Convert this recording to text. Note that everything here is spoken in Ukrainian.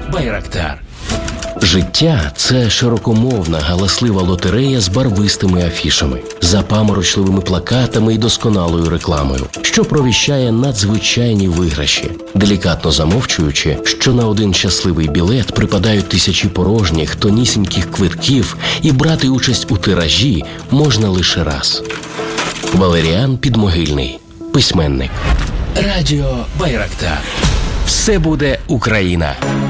Байрактар. Життя – це широкомовна, галаслива лотерея з барвистими афішами, запаморочливими плакатами і досконалою рекламою, що провіщає надзвичайні виграші, делікатно замовчуючи, що на один щасливий білет припадають тисячі порожніх, тонісіньких квитків, і брати участь у тиражі можна лише раз. Валеріан Підмогильний, письменник. Радіо Байрактар. Все буде Україна.